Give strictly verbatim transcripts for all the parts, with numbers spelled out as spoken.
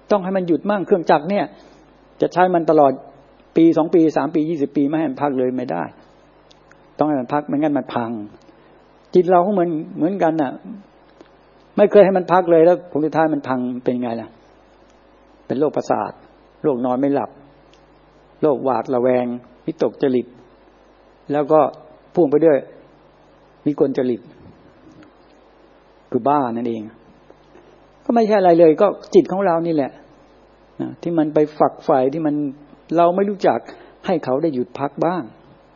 ต้องให้มันหยุดมั่งเครื่องจักรเนี่ยจะใช้มันตลอดปีสองปีสามปียี่สิบปีไม่ให้มันพักเลยไม่ได้ต้องให้มันพักไม่งั้นมันพังจิตเราก็เหมือนเหมือนกันน่ะไม่เคยให้มันพักเลยแล้วผลสุดท้ายมันพังเป็นไงล่ะเป็นโรคประสาทโรคนอนไม่หลับโรคหวาดระแวงวิตกจริตแล้วก็พ่วงไปด้วยวิกลจริตคือบ้านั่นเองก็ไม่ใช่อะไรเลยก็จิตของเรานี่แหละนะที่มันไปฝักใฝ่ที่มันเราไม่รู้จักให้เขาได้หยุดพักบ้าง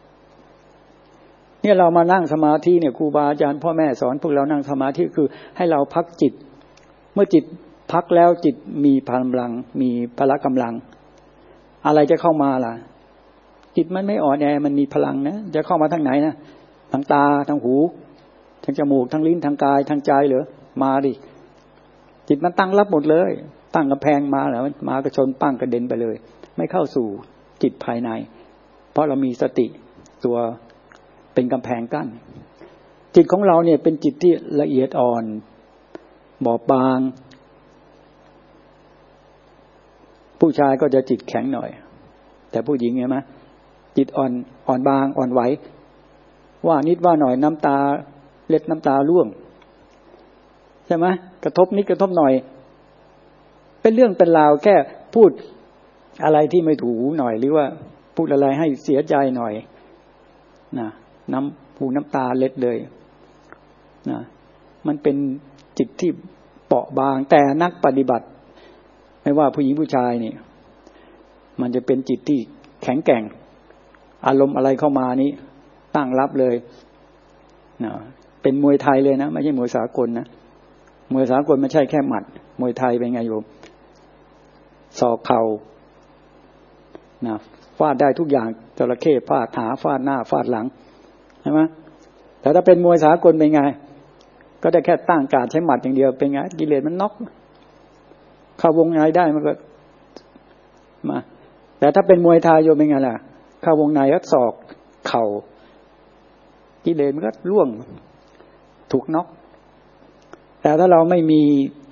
เนี่ยเรามานั่งสมาธิเนี่ยครูบาอาจารย์พ่อแม่สอนพวกเรานั่งสมาธิคือให้เราพักจิตเมื่อจิตพักแล้วจิตมีพลังมีพละกำลังอะไรจะเข้ามาล่ะจิตมันไม่อ่อนแอมันมีพลังนะจะเข้ามาทางไหนนะทางตาทางหูทางจมูกทางลิ้นทางกายทางใจเหรอมาดิจิตมันตั้งรับหมดเลยตั้งกำแพงมาแล้วมากระชนปั้งกระเด็นไปเลยไม่เข้าสู่จิตภายในเพราะเรามีสติตัวเป็นกำแพงกั้นจิตของเราเนี่ยเป็นจิตที่ละเอียดอ่อนบอบบางผู้ชายก็จะจิตแข็งหน่อยแต่ผู้หญิงไงมั้ยจิตอ่อนอ่อนบางอ่อนไหวว่านิดว่าหน่อยน้ำตาเล็ดน้ำตาร่วงใช่ไหมกระทบนิดกระทบหน่อยเป็นเรื่องเป็นราวแค่พูดอะไรที่ไม่ถูกหน่อยหรือว่าพูดอะไรให้เสียใจหน่อยนะน้ำหูน้ำตาเล็ดเลยนะมันเป็นจิตที่เปราะบางแต่นักปฏิบัติไม่ว่าผู้หญิงผู้ชายนี่มันจะเป็นจิตที่แข็งแกร่งอารมณ์อะไรเข้ามานี้ตั้งรับเลยนะเป็นมวยไทยเลยนะไม่ใช่มวยสากลนะมวยสากลไม่ใช่แค่หมัดมวยไทยเป็นไงโยมศอกเข่านะฟาดได้ทุกอย่างจระเข้ฟาดขาฟาดหน้าฟาดหลังใช่ไหมแต่ถ้าเป็นมวยสากลเป็นไงก็ได้แค่ตั้งการใช้หมัดอย่างเดียวเป็นไงกิเลสมันน็อกเข้าวงในได้มันก็มาแต่ถ้าเป็นมวยไทยโยมเป็นไงล่ะเข้าวงในก็ศอกเข่ากิเลสมันก็ล่วงถูกน็อกแต่ถ้าเราไม่มี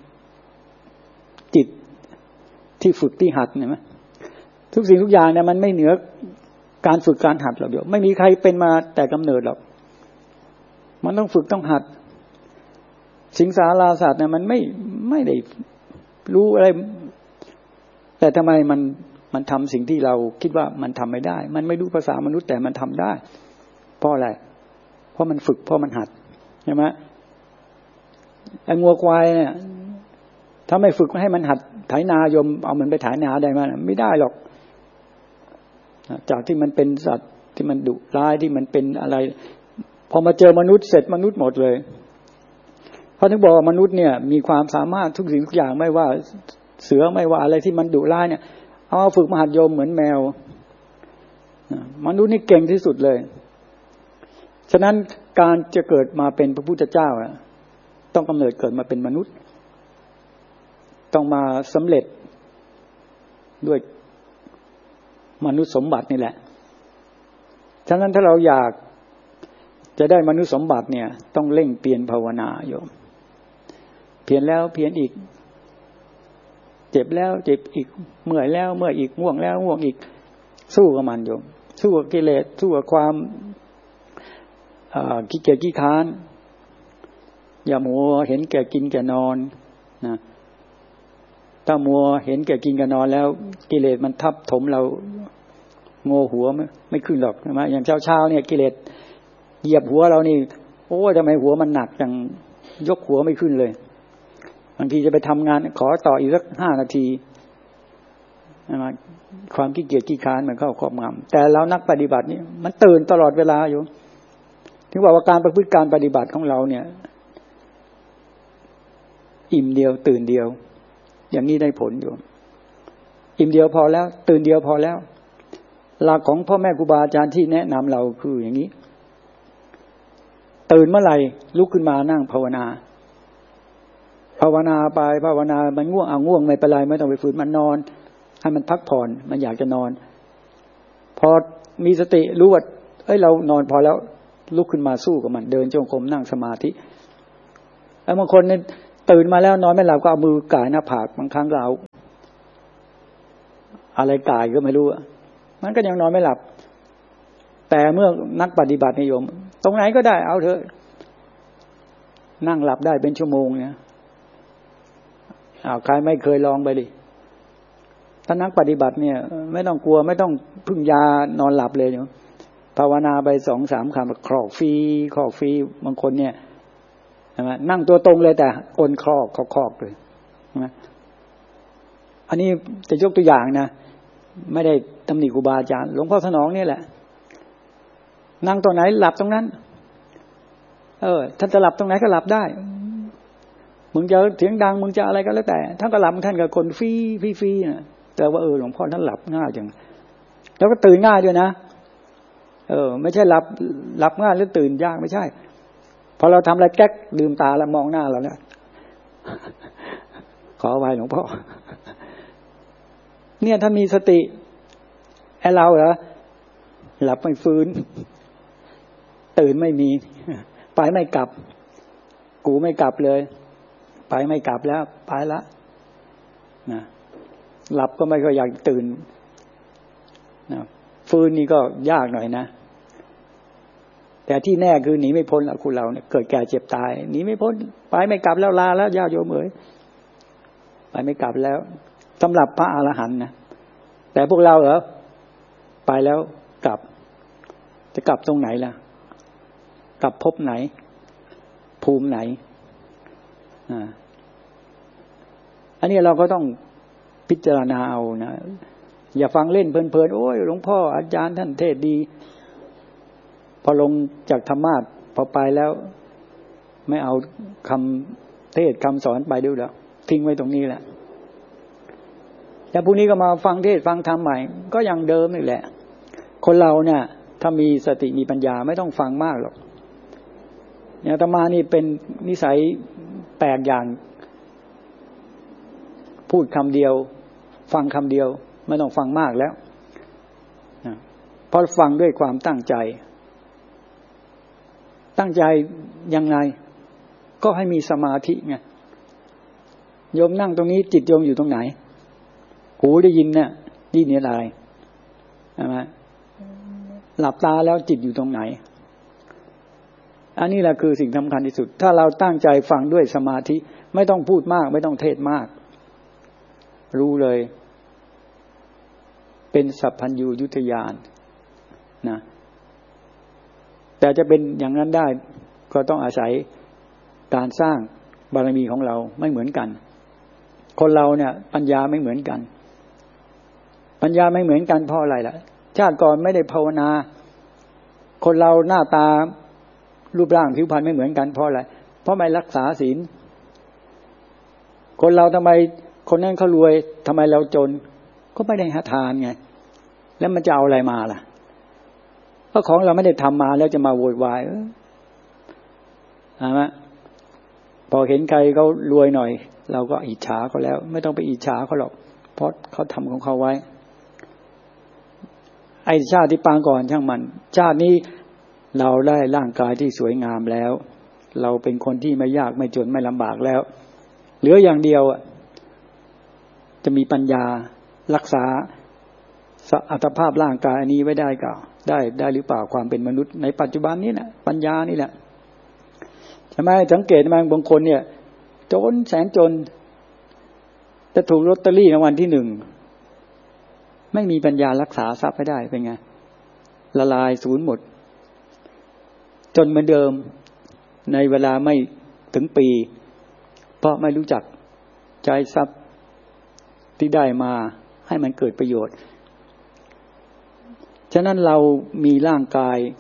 จิตที่ฝึกที่หัดเห็นไหมทุกสิ่งทุกอย่างเนี่ยมันไม่เหนือการฝึกการหัดหรอกโยมไม่มีใครเป็นมาแต่กำเนิดหรอกมันต้องฝึกต้องหัดสิงสาราสัตว์เนี่ยมันไม่ไม่ได้รู้อะไรแต่ทำไมมันมันทำสิ่งที่เราคิดว่ามันทำไม่ได้มันไม่รู้ภาษามนุษย์แต่มันทำได้เพราะอะไรเพราะมันฝึกเพราะมันหัดใช่ไหมไอ้งัวควายเนี่ยถ้าไม่ฝึกให้มันหัดไถนายมเอามันไปไถนาได้มั้ยไม่ได้หรอกจากที่มันเป็นสัตว์ที่มันดุร้ายที่มันเป็นอะไรพอมาเจอมนุษย์เสร็จมนุษย์หมดเลยเพราะถึงบอกว่ามนุษย์เนี่ยมีความสามารถทุกสิ่งทุกอย่างไม่ว่าเสือไม่ว่าอะไรที่มันดุร้ายเนี่ยเอาฝึกมาหัดโยมเหมือนแมวมนุษย์นี่เก่งที่สุดเลยฉะนั้นการจะเกิดมาเป็นพระพุทธเจ้าต้องกำเนิดเกิดมาเป็นมนุษย์ต้องมาสำเร็จด้วยมนุษย์สมบัตินี่แหละฉะนั้นถ้าเราอยากจะได้มนุษย์สมบัติเนี่ยต้องเร่งเปลี่ยนภาวนาโยมเพียรแล้วเพียรอีกเจ็บแล้วเจ็บอีกเมื่อยแล้วเมื่อยอีกง่วงแล้วง่วงอีกสู้กับมันโยมสู้กับกิเลสสู้กับความขี้เกียจขี้ค้านอย่ามัวเห็นแก่กินแก่นอนนะถ้ามัวเห็นแก่กินแก่นอนแล้วกิเลสมันทับถมเราโง่หัวไม่ไม่ขึ้นหรอกใช่ไหมอย่างเช้าๆเนี่ยกิเลสเหยียบหัวเรานี่โอ้ทำไมหัวมันหนักจังยกหัวไม่ขึ้นเลยบางทีจะไปทำงานขอต่ออีกสักห้านาทีนะความขี้เกียจขี้ค้านมันเข้าครอบงำแต่เรานักปฏิบัตินี่มันตื่นตลอดเวลาอยู่ถึงบอกว่าการประพฤติการปฏิบัติของเราเนี่ยอิ่มเดียวตื่นเดียวอย่างนี้ได้ผลอยู่อิ่มเดียวพอแล้วตื่นเดียวพอแล้วหลักของพ่อแม่ครูบาอาจารย์ที่แนะนำเราคืออย่างนี้ตื่นเมื่อไหร่ลุกขึ้นมานั่งภาวนาภาวนาไปภาวนามันง่วงเอาง่วงไม่เป็นไรไม่ต้องไปฝืนมันนอนให้มันพักผ่อนมันอยากจะนอนพอมีสติรู้ว่าเอ้ยเรานอนพอแล้วลุกขึ้นมาสู้กับมันเดินจงกรมนั่งสมาธิแล้วบางคนเนี่ยตื่นมาแล้วนอนไม่หลับก็เอามือก่ายหน้าผากบางครั้งก็เอาอะไรกายก็ไม่รู้มันก็ยังนอนไม่หลับแต่เมื่อนักปฏิบัตินิยมตรงไหนก็ได้เอาเถอะนั่งหลับได้เป็นชั่วโมงเนี่ยอ้าวใครไม่เคยลองไปดิถ้านักปฏิบัติเนี่ยไม่ต้องกลัวไม่ต้องพึ่งยานอนหลับเลยเนาะภาวนาไปสองสามคำคลอกฟรีคลอกฟรีบางคนเนี่ยใช่ไหมนั่งตัวตรงเลยแต่โอนคลอกคลอกคลอกเลยใช่ไหมอันนี้จะยกตัวอย่างนะไม่ได้ตำหนิครูบาอาจารย์หลวงพ่อสนองนี่แหละนั่งตรงไหนหลับตรงนั้นเออท่านจะหลับตรงไหนก็หลับได้มึงจะเสียงดังมึงจะอะไรก็แล้วแต่ท่านก็หลับท่านกับคนฟรีฟรีฟรีนะแต่ว่าเออหลวงพ่อท่านหลับง่ายจังแล้วก็ตื่นง่ายด้วยนะเออไม่ใช่หลับหลับง่ายแล้วตื่นยากไม่ใช่พอเราทำอะไรแก๊กลืมตาแล้วมองหน้าเราแล้วขออภัยหลวงพ่อเนี่ยถ้ามีสติไอ้เราเหรอหลับไม่ฟื้นตื่นไม่มีไปไม่กลับกูไม่กลับเลยไปไม่กลับแล้วไปละนะหลับก็ไม่ค่อยอยากตื่นนะฟื้นนี่ก็ยากหน่อยนะแต่ที่แน่คือหนีไม่พ้นละคุณเราเนี่ยเกิดแก่เจ็บตายหนีไม่พ้นไปไม่กลับแล้วลาแล้วญาติโยมเอ๋ยไปไม่กลับแล้วสำหรับพระอรหันต์นะแต่พวกเราเหรอไปแล้วกลับจะกลับตรงไหนล่ะกลับภพไหนภูมิไหนอ่าอันนี้เราก็ต้องพิจารณาเอานะอย่าฟังเล่นเพลินๆโอ้ยหลวงพ่ออาจารย์ท่านเทศดีพอลงจากธรรมาสพอไปแล้วไม่เอาคำเทศคำสอนไปด้วยแล้วทิ้งไว้ตรงนี้แหละแล้วพรุ่งนี้ก็มาฟังเทศฟังธรรมใหม่ก็ยังเดิมนี่แหละคนเราเนี่ยถ้ามีสติมีปัญญาไม่ต้องฟังมากหรอกอย่างอาตมานี่เป็นนิสัยแปลกอย่างพูดคำเดียวฟังคำเดียวไม่ต้องฟังมากแล้วเพราะฟังด้วยความตั้งใจตั้งใจยังไงก็ให้มีสมาธิไงโยมนั่งตรงนี้จิตโยมอยู่ตรงไหนหูได้ยินเนี่ยนี่เนี่ยอะไรใช่ไหมหลับตาแล้วจิตอยู่ตรงไหนอันนี้แหละคือสิ่งสำคัญที่สุดถ้าเราตั้งใจฟังด้วยสมาธิไม่ต้องพูดมากไม่ต้องเทศมากรู้เลยเป็นสัพพัญญูยุทธญาณนะแต่จะเป็นอย่างนั้นได้ก็ต้องอาศัยการสร้างบารมีของเราไม่เหมือนกันคนเราเนี่ยปัญญาไม่เหมือนกันปัญญาไม่เหมือนกันเพราะอะไรล่ะชาติก่อนไม่ได้ภาวนาคนเราหน้าตารูปร่างผิวพรรณไม่เหมือนกันเพราะอะไรเพราะไม่รักษาศีลคนเราทำไมคนนั้นเขารวยทำไมเราจนก็ไม่ได้หาทานไงแล้วมันจะเอาอะไรมาล่ะเพราะของเราไม่ได้ทำมาแล้วจะมาโวยวายเออใช่ไหมพอเห็นใครเขารวยหน่อยเราก็อิจฉาเขาแล้วไม่ต้องไปอิจฉาเขาหรอกเพราะเขาทำของเขาไว้ไอ้ชาติที่ปางก่อนช่างมันชาตินี้เราได้ร่างกายที่สวยงามแล้วเราเป็นคนที่ไม่ยากไม่จนไม่ลำบากแล้วเหลืออย่างเดียวจะมีปัญญารักษาอัตภาพร่างกายอันนี้ไว้ได้ก็ได้ได้หรือเปล่าความเป็นมนุษย์ในปัจจุบันนี้นะปัญญานี่แหละใช่ไหมสังเกตไหมบางคนเนี่ยจนแสนจนจะถูกลอตเตอรี่รางวัลที่หนึ่งไม่มีปัญญารักษาทรัพย์ให้ได้เป็นไงละลายสูญหมดจนเหมือนเดิมในเวลาไม่ถึงปีเพราะไม่รู้จักใช้ทรัพย์ที่ได้มาให้มันเกิดประโยชน์ฉะนั้นเรามีร่างกาย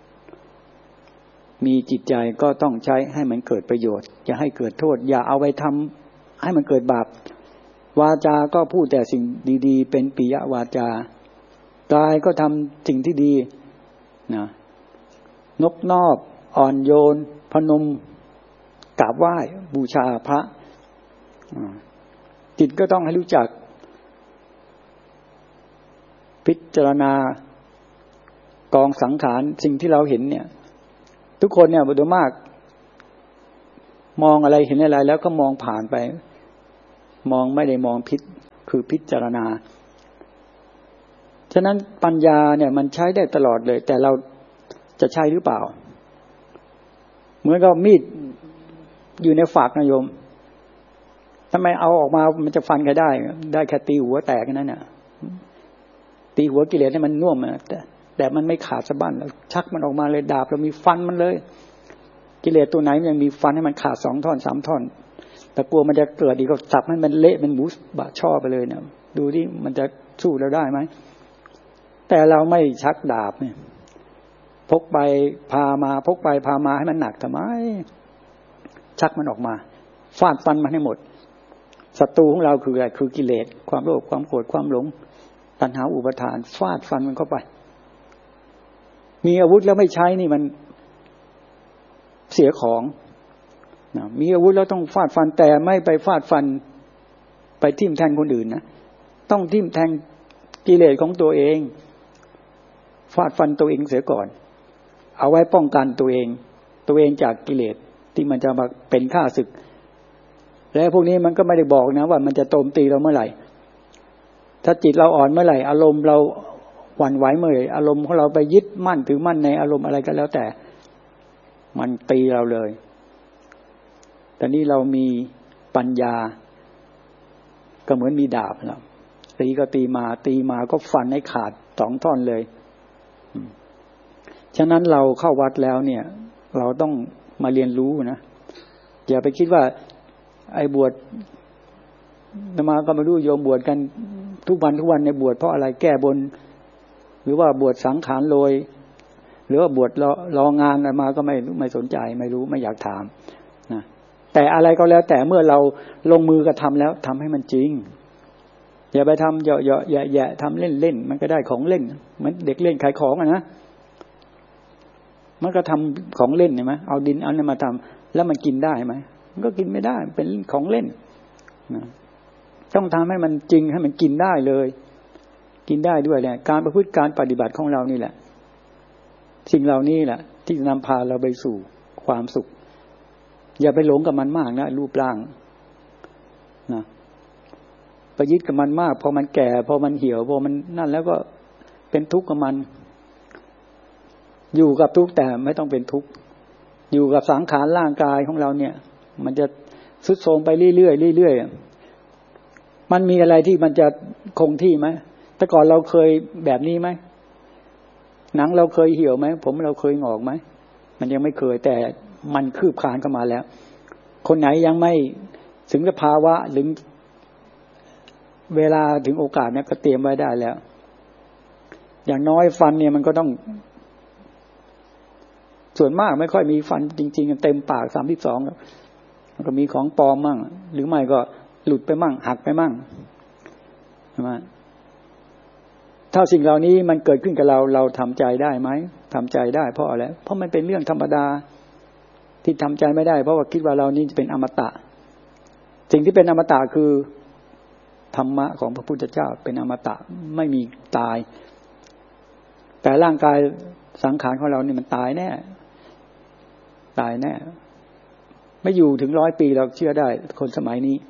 มีจิตใจก็ต้องใช้ให้มันเกิดประโยชน์อย่าให้เกิดโทษอย่าเอาไปทำให้มันเกิดบาปวาจาก็พูดแต่สิ่งดีๆเป็นปิยวาจากายก็ทำสิ่งที่ดีนะนบนอบอ่อนโยนพนมกราบไหว้บูชาพระจิตก็ต้องให้รู้จักพิจารณากองสังขารสิ่งที่เราเห็นเนี่ยทุกคนเนี่ยโดยมากมองอะไรเห็นอะไรแล้วก็มองผ่านไปมองไม่ได้มองพิจคือพิจารณาฉะนั้นปัญญาเนี่ยมันใช้ได้ตลอดเลยแต่เราจะใช้หรือเปล่าเหมือนกับมีดอยู่ในฝักนะโยมทำไมเอาออกมามันจะฟันใครได้ได้แค่ตีหัวแตกนั่นน่ะตีหัวกิเลสให้มันน่วมนะแต่แต่มันไม่ขาดสะบั้นแล้วชักมันออกมาเลยดาบเรามีฟันมันเลยกิเลสตัวไหนมันยังมีฟันให้มันขาดสองท่อนสามท่อนแต่กลัวมันจะเกิดอีกก็สับให้มันเละเป็นหมูบะช่อไปเลยเนี่ยดูดิมันจะสู้เราได้ไหมแต่เราไม่ชักดาบเนี่ยพกไปพามาพกไปพามาให้มันหนักทำไมชักมันออกมาฟาดฟันมันให้หมดศัตรูของเราคืออะไรคือกิเลสความโลภความโกรธความหลงตัณหาอุปาทานฟาดฟันมันเข้าไปมีอาวุธแล้วไม่ใช้นี่มันเสียของนะมีอาวุธแล้วต้องฟาดฟันแต่ไม่ไปฟาดฟันไปทิ่มแทงคนอื่นนะต้องทิ่มแทงกิเลสของตัวเองฟาดฟันตัวเองเสียก่อนเอาไว้ป้องกันตัวเองตัวเองจากกิเลสที่มันจะมาเป็นข้าศึกและพวกนี้มันก็ไม่ได้บอกนะว่ามันจะโจมตีเราเมื่อไหร่ถ้าจิตเราอ่อนเมื่อไหร่อารมณ์เราหวั่นไหวเมื่อไหร่อารมณ์ของเราไปยึดมั่นถือมั่นในอารมณ์อะไรก็แล้วแต่มันตีเราเลยแต่นี่เรามีปัญญาก็เหมือนมีดาบนะตีก็ตีมาตีมาก็ฟันให้ขาดสองท่อนเลยฉะนั้นเราเข้าวัดแล้วเนี่ยเราต้องมาเรียนรู้นะอย่าไปคิดว่าไอ้บวชมาก็ไม่รู้โยมบวชกันทุกวันทุกวันในบวชเพราะอะไรแก้บนหรือว่าบวชสังขารโรยหรือว่าบวชรอรองานอะไรมาก็ไม่ไม่สนใจไม่รู้ไม่อยากถามนะแต่อะไรก็แล้วแต่เมื่อเราลงมือกระทำแล้วทำให้มันจริงอย่าไปทำเหยาะเหยาะแยะแยะทำเล่นเล่นมันก็ได้ของเล่นเหมือนเด็กเล่นขายของอ่ะนะมันก็ทำของเล่นใช่ไหมเอาดินเอาเนี่ยมาทำแล้วมันกินได้ไหมมันก็กินไม่ได้เป็นของเล่นนะต้องทำให้มันจริงให้มันกินได้เลยกินได้ด้วยแหละการประพฤติการปฏิบัติของเรานี่แหละสิ่งเหล่านี้แหละที่จะนำพาเราไปสู่ความสุขอย่าไปหลงกับมันมากนะรูปร่างนะไปยึดกับมันมากพอมันแก่พอมันเหี่ยวพอมันนั่นแล้วก็เป็นทุกข์กับมันอยู่กับทุกข์แต่ไม่ต้องเป็นทุกข์อยู่กับสังขารร่างกายของเราเนี่ยมันจะทรุดโทรมไปเรื่อยๆเรื่อยๆมันมีอะไรที่มันจะคงที่ไหมแต่ก่อนเราเคยแบบนี้ไหมหนังเราเคยเหี่ยวไหมผมเราเคยงอกไหมมันยังไม่เคยแต่มันคืบคลานเข้ามาแล้วคนไหนยังไม่ถึงสภาวะหรือเวลาถึงโอกาสเนี่ยก็เตรียมไว้ได้แล้วอย่างน้อยฟันเนี่ยมันก็ต้องส่วนมากไม่ค่อยมีฟันจริงๆเต็มปากสามสิบสองมันก็มีของปลอมมั่งหรือไม่ก็หลุดไปมั่งหักไปมั่งใช่ไหมถ้าสิ่งเหล่านี้มันเกิดขึ้นกับเราเราทำใจได้ไหมทำใจได้เพราะอะไรเพราะมันเป็นเรื่องธรรมดาที่ทำใจไม่ได้เพราะว่าคิดว่าเรานี่เป็นอมตะสิ่งที่เป็นอมตะคือธรรมะของพระพุทธเจ้าเป็นอมตะไม่มีตายแต่ร่างกายสังขารของเรานี่มันตายแน่ตายแน่ไม่อยู่ถึงร้อยปีเราเชื่อได้คนสมัยนี้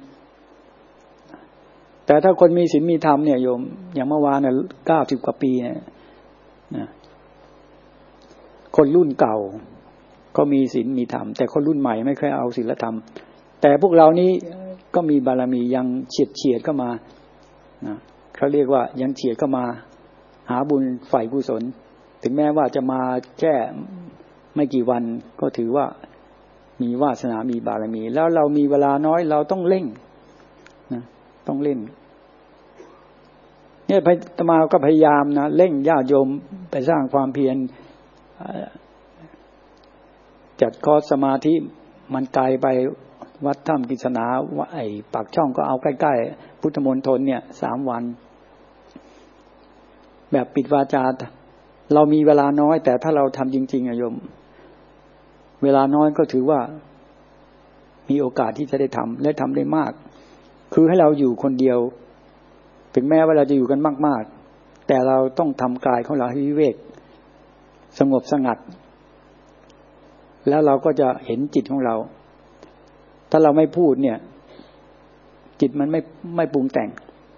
แต่ถ้าคนมีศีลมีธรรมเนี่ยโยมอย่างเมื่อวานน่ะเก้าสิบกว่าปีเนี่ยนะคนรุ่นเก่าก็มีศีลมีธรรมแต่คนรุ่นใหม่ไม่เคยเอาศีลธรรมแต่พวกเรานี้ก็มีบารมียังเฉียดเฉียดเข้ามานะเขาเรียกว่ายังเฉียดเข้ามาหาบุญฝ่ายกุศลถึงแม้ว่าจะมาแค่ไม่กี่วันก็ถือว่ามีวาสนามีบารมีแล้วเรามีเวลาน้อยเราต้องเร่งนะต้องเร่งเนี่ยอาตมาก็พยายามนะเร่งญาติโยมไปสร้างความเพียรจัดคอร์สสมาธิมันไกลไปวัดถ้ำกิษณาว่าไอ้ปากช่องก็เอาใกล้ๆพุทธมณฑลเนี่ยสามวันแบบปิดวาจาเรามีเวลาน้อยแต่ถ้าเราทำจริงๆอะโยมเวลาน้อยก็ถือว่ามีโอกาสที่จะได้ทำและทำได้มากคือให้เราอยู่คนเดียวถึงแม้ว่าเราจะอยู่กันมากๆแต่เราต้องทำกายของเราให้วิเวกสงบสงัดแล้วเราก็จะเห็นจิตของเราถ้าเราไม่พูดเนี่ยจิตมันไม่ไม่ปรุงแต่ง